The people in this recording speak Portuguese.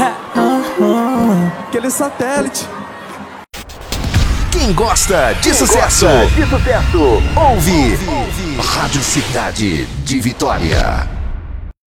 Aquele satélite. Quem gosta de sucesso, ouve Rádio Cidade de Vitória.